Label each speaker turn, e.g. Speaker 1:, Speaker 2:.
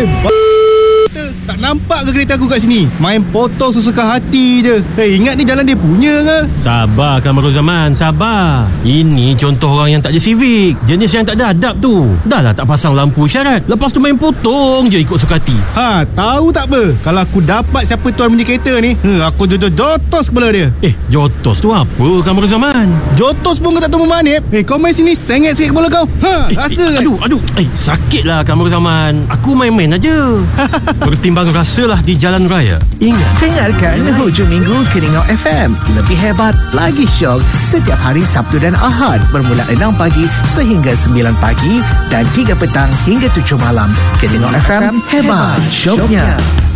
Speaker 1: Oi, tak nampak ke kereta aku kat sini? Main potong sesuka hati je. Ingat ni jalan dia punya ke?
Speaker 2: Sabar Kamarul Zaman, sabar. Ini contoh orang yang tak ada civic. Jenis yang tak ada adab tu. Dah lah tak pasang lampu isyarat, lepas tu main potong je ikut suka hati.
Speaker 1: Tahu tak apa? Kalau aku dapat siapa tuan punya kereta ni, aku jotos kepala dia.
Speaker 2: Jotos tu apa Kamarul Zaman?
Speaker 1: Jotos pun kau tak tahu memanip. Kau main sini sengit sikit kepala kau. Rasa
Speaker 2: Aduh. Sakit lah Kamarul Zaman. Aku main-main aja. Pertimbangan rasalah di jalan raya.
Speaker 3: Ingat, dengarkan hujung minggu Keningau FM. Lebih hebat, lagi syok setiap hari Sabtu dan Ahad bermula 6 pagi sehingga 9 pagi dan 3 petang hingga 7 malam. Keningau FM, hebat syoknya.